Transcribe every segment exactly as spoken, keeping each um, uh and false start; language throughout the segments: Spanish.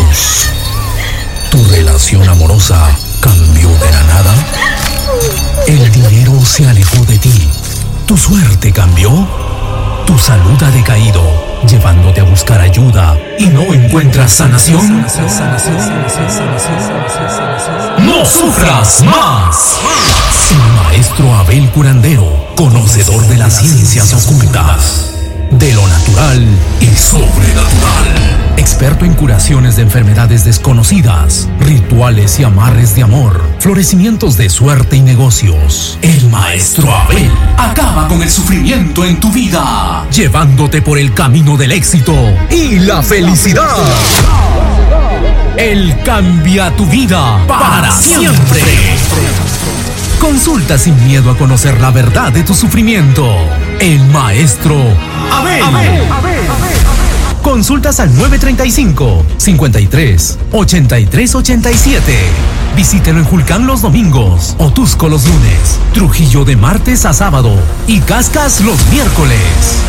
¿Tu relación amorosa cambió de la nada? ¿El dinero se alejó de ti? ¿Tu suerte cambió? ¿Tu salud ha decaído, llevándote a buscar ayuda y no encuentras sanación? ¡No sufras más! El maestro Abel Curandero, conocedor de las ciencias ocultas, de lo natural y sobrenatural, experto en curaciones de enfermedades desconocidas, rituales y amarres de amor, florecimientos de suerte y negocios. El maestro Abel acaba con el sufrimiento en tu vida, llevándote por el camino del éxito y la felicidad. Él cambia tu vida para siempre. Consulta sin miedo a conocer la verdad de tu sufrimiento. El maestro Abel. Abel, Abel, Abel. Consultas al nueve treinta y cinco, cincuenta y tres, ochenta y tres ochenta y siete. Visítelo en Julcán los domingos, Otusco los lunes, Trujillo de martes a sábado y Cascas los miércoles.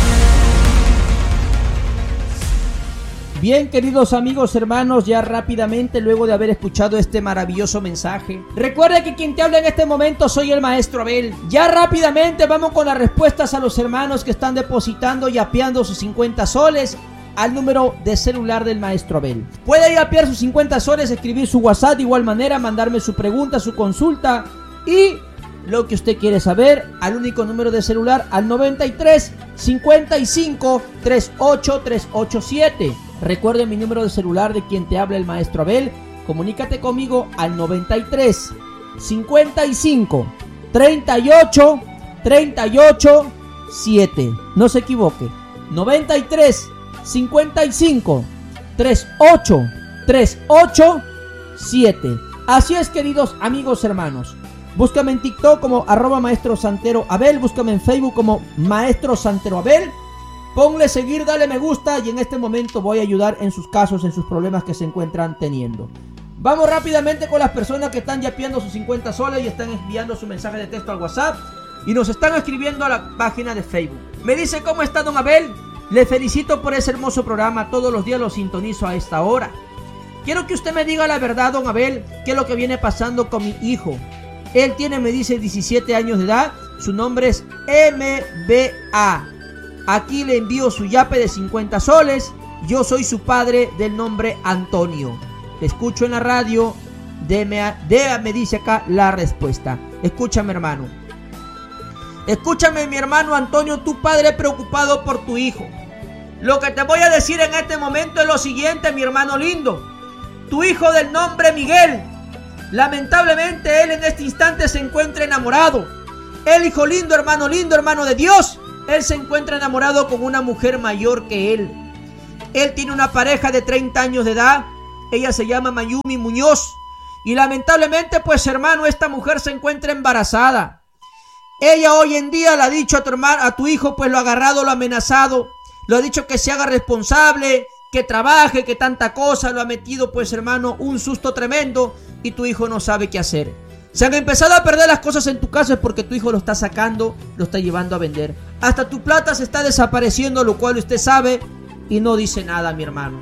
Bien, queridos amigos, hermanos, ya rápidamente, luego de haber escuchado este maravilloso mensaje, recuerda que quien te habla en este momento soy el maestro Abel. Ya rápidamente vamos con las respuestas a los hermanos que están depositando y apeando sus cincuenta soles al número de celular del maestro Abel. Puede ir a apear sus cincuenta soles, escribir su WhatsApp de igual manera, mandarme su pregunta, su consulta y lo que usted quiere saber al único número de celular, al noventa y tres, cincuenta y cinco, treinta y ocho, trescientos ochenta y siete. Recuerde mi número de celular de quien te habla el maestro Abel. Comunícate conmigo al noventa y tres, cincuenta y cinco, treinta y ocho, treinta y ocho, siete. No se equivoque. noventa y tres, cincuenta y cinco, treinta y ocho, treinta y ocho, siete. Así es, queridos amigos hermanos. Búscame en TikTok como arroba maestro santero Abel. Búscame en Facebook como maestro santero Abel. Ponle seguir, dale me gusta y en este momento voy a ayudar en sus casos, en sus problemas que se encuentran teniendo. Vamos rápidamente con las personas que están yapeando sus cincuenta soles y están enviando su mensaje de texto al WhatsApp y nos están escribiendo a la página de Facebook. Me dice: ¿cómo está, don Abel? Le felicito por ese hermoso programa, todos los días lo sintonizo a esta hora. Quiero que usted me diga la verdad, don Abel, qué es lo que viene pasando con mi hijo. Él tiene, me dice, diecisiete años de edad, su nombre es M B A. Aquí le envío su yape de cincuenta soles. Yo soy su padre del nombre Antonio. Le escucho en la radio. Deme, deme, me dice acá la respuesta. Escúchame, hermano. Escúchame, mi hermano Antonio, tu padre preocupado por tu hijo. Lo que te voy a decir en este momento es lo siguiente, mi hermano lindo. Tu hijo del nombre Miguel, lamentablemente él en este instante se encuentra enamorado. El hijo lindo, hermano lindo, hermano de Dios. Él se encuentra enamorado con una mujer mayor que él. Él tiene una pareja de treinta años de edad. Ella se llama Mayumi Muñoz. Y lamentablemente, pues hermano, esta mujer se encuentra embarazada. Ella hoy en día le ha dicho a tu hermano, a tu hijo, pues lo ha agarrado, lo ha amenazado. Lo ha dicho que se haga responsable, que trabaje, que tanta cosa. Lo ha metido, pues hermano, un susto tremendo. Y tu hijo no sabe qué hacer. Se han empezado a perder las cosas en tu casa es porque tu hijo lo está sacando, lo está llevando a vender. Hasta tu plata se está desapareciendo, lo cual usted sabe y no dice nada, mi hermano.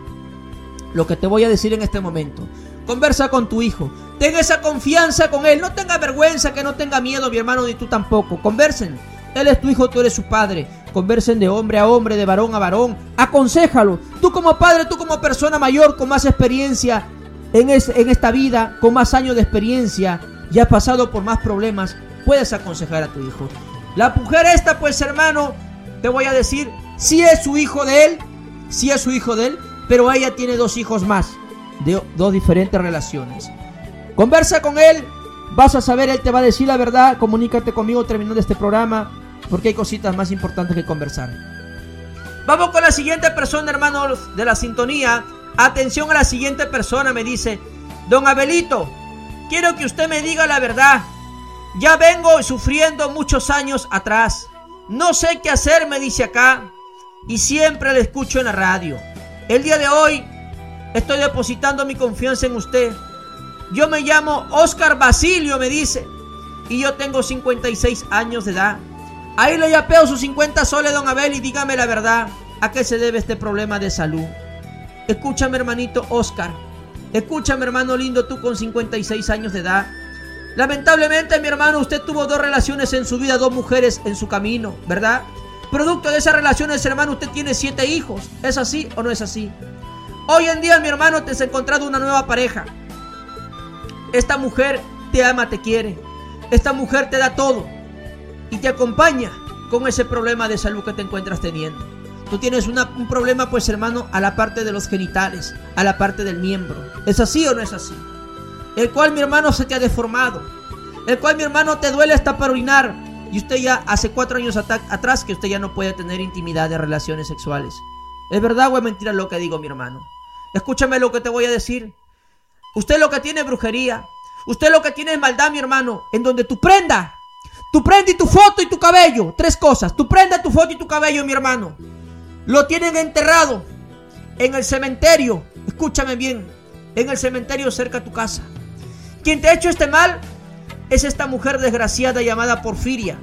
Lo que te voy a decir en este momento: conversa con tu hijo, ten esa confianza con él, no tenga vergüenza, que no tenga miedo, mi hermano, ni tú tampoco. Conversen, él es tu hijo, tú eres su padre. Conversen de hombre a hombre, de varón a varón. Aconséjalo, tú como padre, tú como persona mayor con más experiencia en, es, en esta vida, con más años de experiencia, ya has pasado por más problemas, puedes aconsejar a tu hijo. La mujer esta, pues hermano, te voy a decir, sí es su hijo de él, sí es su hijo de él, pero ella tiene dos hijos más, de dos diferentes relaciones. Conversa con él, vas a saber, él te va a decir la verdad. Comunícate conmigo terminando este programa, porque hay cositas más importantes que conversar. Vamos con la siguiente persona, hermanos de la sintonía. Atención a la siguiente persona, me dice: don Abelito, quiero que usted me diga la verdad. Ya vengo sufriendo muchos años atrás. No sé qué hacer, me dice acá. Y siempre le escucho en la radio. El día de hoy estoy depositando mi confianza en usted. Yo me llamo Oscar Basilio, me dice. Y yo tengo cincuenta y seis años de edad. Ahí le yapeo sus cincuenta soles, don Abel, y dígame la verdad. ¿A qué se debe este problema de salud? Escúchame, hermanito Oscar. Escúchame, hermano lindo, tú con cincuenta y seis años de edad. Lamentablemente, mi hermano, usted tuvo dos relaciones en su vida, dos mujeres en su camino, ¿verdad? Producto de esas relaciones, hermano, usted tiene siete hijos. ¿Es así o no es así? Hoy en día, mi hermano, te has encontrado una nueva pareja. Esta mujer te ama, te quiere. Esta mujer te da todo y te acompaña con ese problema de salud que te encuentras teniendo. Tú tienes una, un problema, pues, hermano, a la parte de los genitales, a la parte del miembro. ¿Es así o no es así? El cual, mi hermano, se te ha deformado. El cual, mi hermano, te duele hasta para orinar. Y usted ya hace cuatro años at- atrás que usted ya no puede tener intimidad de relaciones sexuales. ¿Es verdad o es mentira lo que digo, mi hermano? Escúchame lo que te voy a decir. Usted lo que tiene es brujería. Usted lo que tiene es maldad, mi hermano. En donde tu prenda, tu prenda y tu foto y tu cabello. Tres cosas. Tu prenda, tu foto y tu cabello, mi hermano. Lo tienen enterrado en el cementerio. Escúchame bien. En el cementerio cerca a tu casa. Quien te ha hecho este mal es esta mujer desgraciada llamada Porfiria,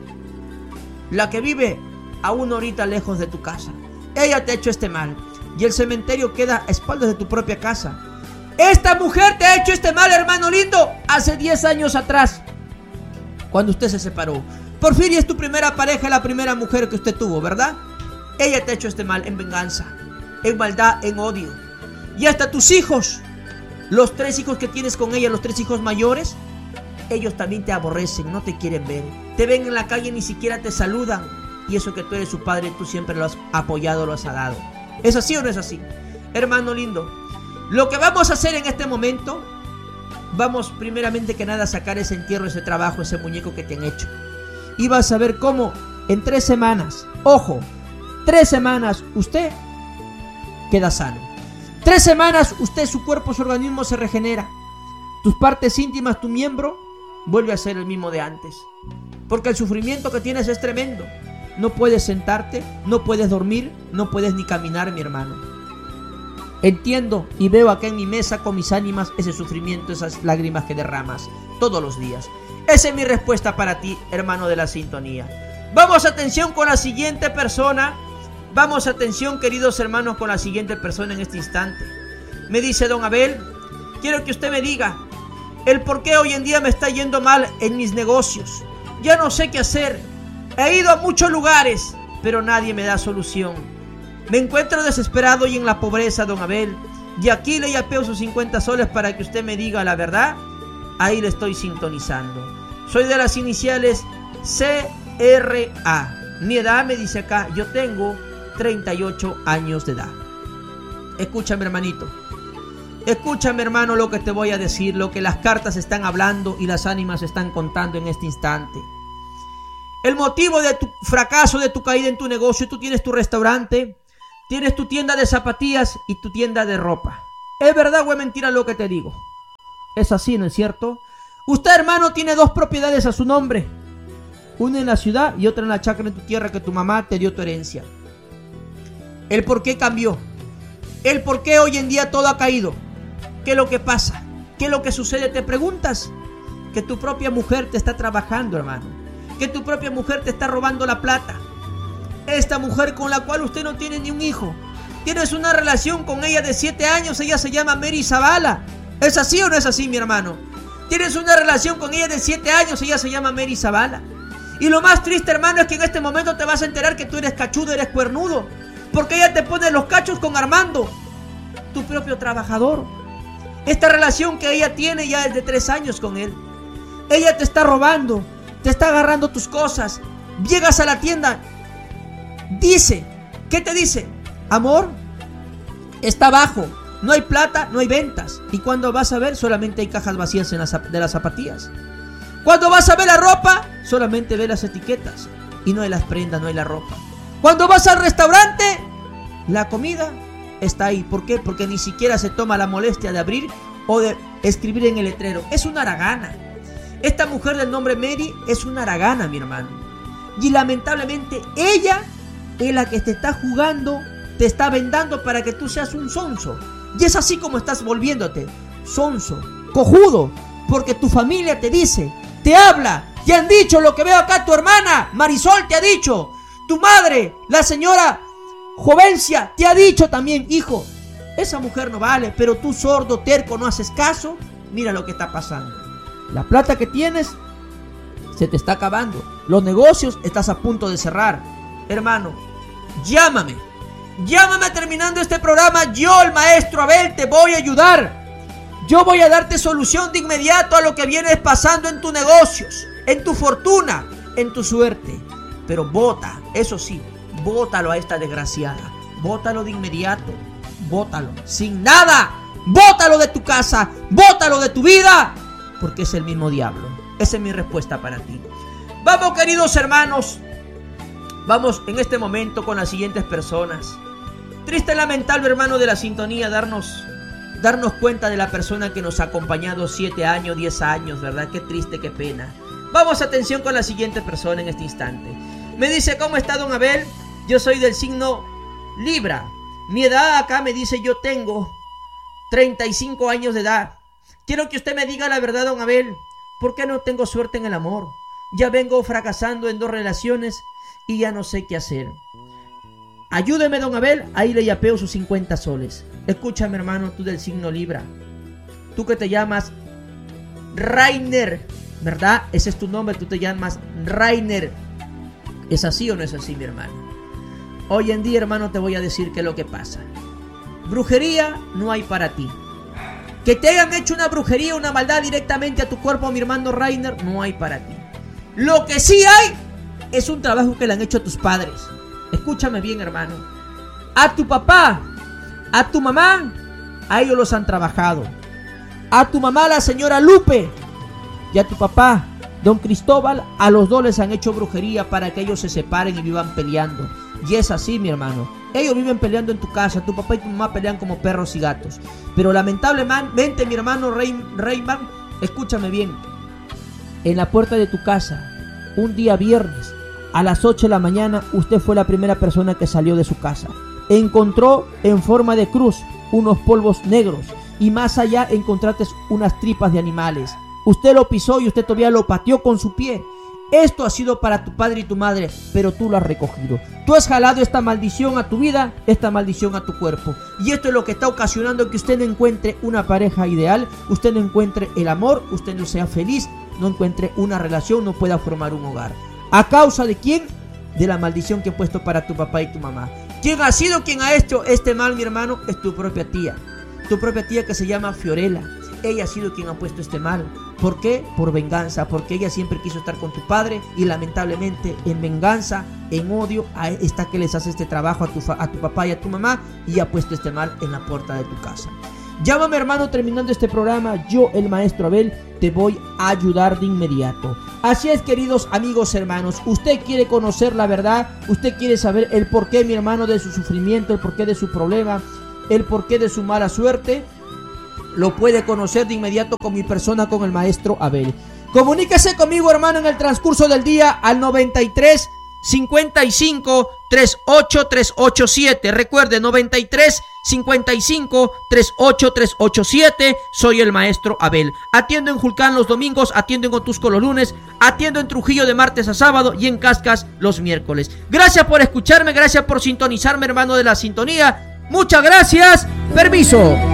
la que vive a una horita lejos de tu casa. Ella te ha hecho este mal y el cementerio queda a espaldas de tu propia casa. Esta mujer te ha hecho este mal, hermano lindo, hace diez años atrás, cuando usted se separó. Porfiria es tu primera pareja, la primera mujer que usted tuvo, ¿verdad? Ella te ha hecho este mal en venganza, en maldad, en odio. Y hasta tus hijos, los tres hijos que tienes con ella, los tres hijos mayores, ellos también te aborrecen, no te quieren ver. Te ven en la calle, ni siquiera te saludan. Y eso que tú eres su padre, tú siempre lo has apoyado, lo has dado. ¿Es así o no es así? Hermano lindo, lo que vamos a hacer en este momento, vamos primeramente que nada a sacar ese entierro, ese trabajo, ese muñeco que te han hecho. Y vas a ver cómo en tres semanas, ojo, tres semanas usted queda sano. Tres semanas usted, su cuerpo, su organismo se regenera. Tus partes íntimas, tu miembro, vuelve a ser el mismo de antes. Porque el sufrimiento que tienes es tremendo. No puedes sentarte, no puedes dormir, no puedes ni caminar, mi hermano. Entiendo y veo acá en mi mesa con mis ánimas ese sufrimiento, esas lágrimas que derramas todos los días. Esa es mi respuesta para ti, hermano de la sintonía. Vamos, atención con la siguiente persona. Vamos, atención, queridos hermanos, con la siguiente persona en este instante. Me dice don Abel, quiero que usted me diga el por qué hoy en día me está yendo mal en mis negocios. Ya no sé qué hacer. He ido a muchos lugares, pero nadie me da solución. Me encuentro desesperado y en la pobreza, don Abel. Y aquí le yapeo sus cincuenta soles para que usted me diga la verdad. Ahí le estoy sintonizando. Soy de las iniciales C R A. Mi edad, me dice acá, yo tengo treinta y ocho años de edad. Escúchame, hermanito. Escúchame, hermano, lo que te voy a decir, lo que las cartas están hablando y las ánimas están contando en este instante. El motivo de tu fracaso, de tu caída en tu negocio, tú tienes tu restaurante, tienes tu tienda de zapatillas y tu tienda de ropa. ¿Es verdad o es mentira lo que te digo? Es así, ¿no es cierto? Usted, hermano, tiene dos propiedades a su nombre. Una en la ciudad y otra en la chacra en tu tierra que tu mamá te dio tu herencia. ¿El por qué cambió? ¿El por qué hoy en día todo ha caído? ¿Qué es lo que pasa? ¿Qué es lo que sucede? ¿Te preguntas? Que tu propia mujer te está trabajando, hermano. Que tu propia mujer te está robando la plata. Esta mujer con la cual usted no tiene ni un hijo. Tienes una relación con ella de siete años. Ella se llama Mary Zavala. ¿Es así o no es así, mi hermano? Tienes una relación con ella de siete años. Ella se llama Mary Zavala. Y lo más triste, hermano, es que en este momento te vas a enterar que tú eres cachudo, eres cuernudo. Porque ella te pone los cachos con Armando, tu propio trabajador. Esta relación que ella tiene ya es de tres años con él. Ella te está robando, te está agarrando tus cosas. Llegas a la tienda, dice, ¿qué te dice? Amor, está bajo, no hay plata, no hay ventas. Y cuando vas a ver, solamente hay cajas vacías en las, de las zapatillas. Cuando vas a ver la ropa, solamente ves las etiquetas y no hay las prendas, no hay la ropa. Cuando vas al restaurante, la comida está ahí. ¿Por qué? Porque ni siquiera se toma la molestia de abrir o de escribir en el letrero. Es una haragana. Esta mujer del nombre Mary es una haragana, mi hermano. Y lamentablemente ella es la que te está jugando, te está vendando para que tú seas un sonso. Y es así como estás volviéndote sonso, cojudo, porque tu familia te dice, te habla, te han dicho lo que veo acá. Tu hermana Marisol te ha dicho, tu madre, la señora Jovencia, te ha dicho también, hijo, esa mujer no vale, pero tú sordo, terco, no haces caso. Mira lo que está pasando. La plata que tienes se te está acabando. Los negocios estás a punto de cerrar. Hermano, llámame. Llámame terminando este programa. Yo, el maestro Abel, te voy a ayudar. Yo voy a darte solución de inmediato a lo que vienes pasando en tus negocios, en tu fortuna, en tu suerte. Pero bota, eso sí, bótalo a esta desgraciada. Bótalo de inmediato. Bótalo. Sin nada. Bótalo de tu casa. Bótalo de tu vida. Porque es el mismo diablo. Esa es mi respuesta para ti. Vamos, queridos hermanos. Vamos en este momento con las siguientes personas. Triste, lamentable, hermano de la sintonía, darnos, darnos cuenta de la persona que nos ha acompañado siete años, diez años, ¿verdad? Qué triste, qué pena. Vamos, atención con la siguiente persona en este instante. Me dice, ¿cómo está, don Abel? Yo soy del signo Libra. Mi edad acá me dice, yo tengo treinta y cinco años de edad. Quiero que usted me diga la verdad, don Abel. ¿Por qué no tengo suerte en el amor? Ya vengo fracasando en dos relaciones y ya no sé qué hacer. Ayúdeme, don Abel. Ahí le yapeo sus cincuenta soles. Escúchame, hermano, tú del signo Libra. Tú que te llamas Rainer, ¿verdad? Ese es tu nombre, tú te llamas Rainer. ¿Es así o no es así, mi hermano? Hoy en día, hermano, te voy a decir qué es lo que pasa. Brujería no hay para ti. Que te hayan hecho una brujería, una maldad directamente a tu cuerpo, mi hermano Rainer, no hay para ti. Lo que sí hay es un trabajo que le han hecho a tus padres. Escúchame bien, hermano. A tu papá, a tu mamá, a ellos los han trabajado. A tu mamá, la señora Lupe, y a tu papá, don Cristóbal, a los dos les han hecho brujería para que ellos se separen y vivan peleando. Y es así, mi hermano. Ellos viven peleando en tu casa. Tu papá y tu mamá pelean como perros y gatos. Pero lamentablemente, mi hermano Raymond, escúchame bien. En la puerta de tu casa, un día viernes, a las ocho de la mañana, usted fue la primera persona que salió de su casa. Encontró en forma de cruz unos polvos negros. Y más allá encontraste unas tripas de animales. Usted lo pisó y usted todavía lo pateó con su pie. Esto ha sido para tu padre y tu madre, pero tú lo has recogido. Tú has jalado esta maldición a tu vida, esta maldición a tu cuerpo. Y esto es lo que está ocasionando que usted no encuentre una pareja ideal, usted no encuentre el amor, usted no sea feliz, no encuentre una relación, no pueda formar un hogar. ¿A causa de quién? De la maldición que he puesto para tu papá y tu mamá. ¿Quién ha sido quien ha hecho este mal, mi hermano? Es tu propia tía. Tu propia tía que se llama Fiorella. Ella ha sido quien ha puesto este mal. ¿Por qué? Por venganza, porque ella siempre quiso estar con tu padre y lamentablemente en venganza, en odio, está que les hace este trabajo a tu, a tu papá y a tu mamá y ha puesto este mal en la puerta de tu casa. Llámame, hermano, terminando este programa, yo, el maestro Abel, te voy a ayudar de inmediato. Así es, queridos amigos, hermanos, usted quiere conocer la verdad, usted quiere saber el porqué, mi hermano, de su sufrimiento, el porqué de su problema, el porqué de su mala suerte. Lo puede conocer de inmediato con mi persona, con el maestro Abel. Comuníquese conmigo, hermano, en el transcurso del día al noventa y tres, cincuenta y cinco, treinta y ocho, trescientos ochenta y siete. Recuerde, noventa y tres, cincuenta y cinco, treinta y ocho, trescientos ochenta y siete. Soy el maestro Abel. Atiendo en Julcán los domingos, atiendo en Otusco los lunes, atiendo en Trujillo de martes a sábado y en Cascas los miércoles. Gracias por escucharme, gracias por sintonizarme, hermano de la sintonía. Muchas gracias. Permiso.